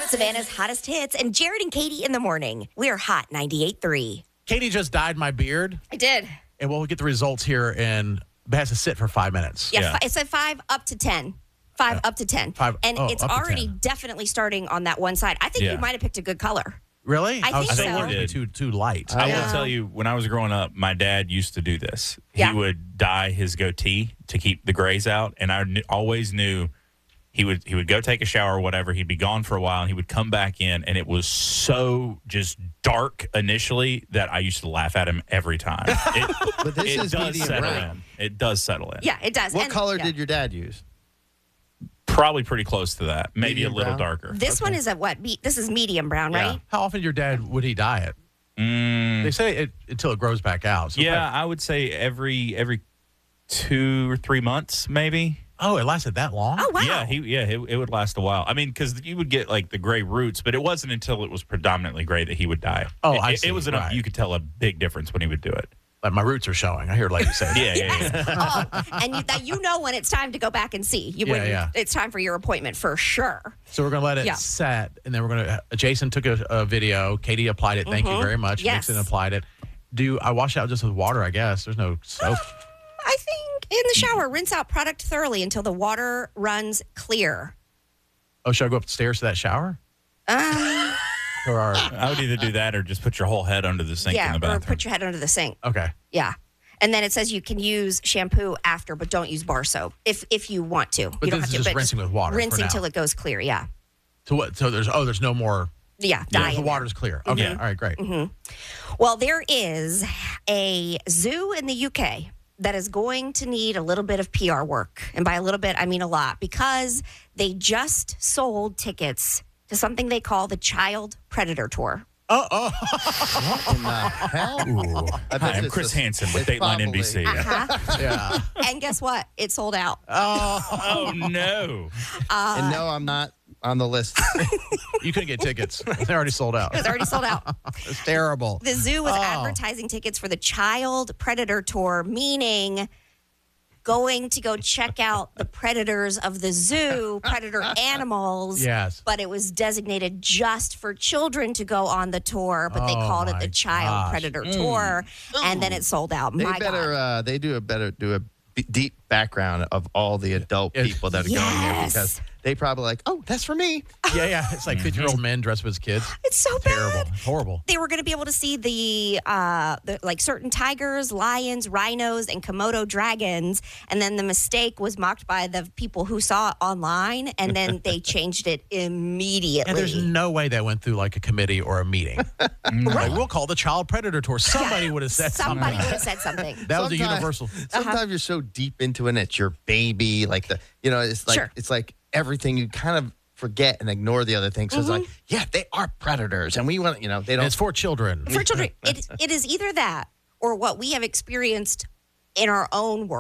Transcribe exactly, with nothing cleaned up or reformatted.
Savannah's hottest hits and Jared and Katie in the morning. We're Hot ninety-eight point three. Katie just dyed my beard, I did. and we'll get the results here, and it has to sit for five minutes. Yeah, Yeah. fi- it said five up to ten. Five up to ten. Five- and oh, it's up to already ten. definitely starting on that one side. I think Yeah. you might have picked a good color. Really? I think was so. thinking it would be too, too light. I Yeah. will tell you, when I was growing up, my dad used to do this. Yeah. He would dye his goatee to keep the grays out, and I kn- always knew he would he would go take a shower or whatever. He'd be gone for a while, and he would come back in, and it was so just dark initially that I used to laugh at him every time. It, But this it is does medium settle brown. in. It does settle in. Yeah, it does. What And- color yeah. did your dad use? Probably pretty close to that. Maybe Medium a little brown? darker. This one is a what? Me- this is medium brown, Yeah. right? How often your dad would he dye it? Mm, They say it until it grows back out. So yeah, I would say every every two or three months, maybe. Oh, it lasted that long? Oh, wow. Yeah, he yeah, it, it would last a while. I mean, because you would get like the gray roots, but it wasn't until it was predominantly gray that he would dye. Oh, it, I it, see. It was enough. Right. You could tell a big difference when he would do it. Like my roots are showing. I hear ladies say that. Yeah, yeah, yeah. Oh, and you, that you know when it's time to go back and see. You Yeah, when yeah. It's time for your appointment for sure. So we're going to let it Yeah. set, and then we're going to. Jason took a, a video. Katie applied it. Thank you very much. Yes. Nixon applied it. Do I wash it out just with water? I guess there's no soap. I think in the shower, rinse out product thoroughly until the water runs clear. Oh, should I go upstairs to that shower? Um, Or our, I would either do that or just put your whole head under the sink yeah, in the or bathroom. put your head under the sink. okay. Yeah. And then it says you can use shampoo after, but don't use bar soap if if you want to. But you don't this have is to. just rinsing with water for Rinsing now. till it goes clear. Yeah. So what? So there's oh, there's no more. Yeah. Yeah, dye the in water's clear. Okay. Yeah. All right. Great. Well, there is a zoo in the U K that is going to need a little bit of P R work. And by a little bit, I mean a lot, because they just sold tickets to something they call the Child Predator Tour. What in the hell? I bet Hi, I'm it's Chris a- Hansen with it's Dateline N B probably- C. Uh-huh. Yeah. And guess what? It sold out. Oh, no. and no, I'm not on the list. You couldn't get tickets. They're already sold out. It was already sold out. It's terrible. The zoo was Oh. advertising tickets for the Child Predator Tour, meaning going to go check out the predators of the zoo, predator animals. Yes. But it was designated just for children to go on the tour, but they Oh, called it my the Child gosh. Predator Tour, and then it sold out. They My better. God. Uh, they do a better do a b- deep background of all the adult Yes. people that are going here, Yes. because they probably like, oh, that's for me. Yeah, yeah. It's like fifty year old men dressed up as kids. It's so Terrible. bad. Horrible. They were going to be able to see the, uh, the like certain tigers, lions, rhinos, and Komodo dragons. And then the mistake was mocked by the people who saw it online, and then they changed it immediately. And there's no way that went through like a committee or a meeting. Like, we'll call the Child Predator Tour. Somebody would have said Somebody something. would have said something. That was a Sometime- universal. Sometimes you're so deep into it, and it's your baby. Like the, you know, it's like Sure. it's like everything you kind of forget and ignore the other things. So it's like, yeah, they are predators, and we want, you know, they And don't. it's for children. For children, it, it is either that or what we have experienced in our own world.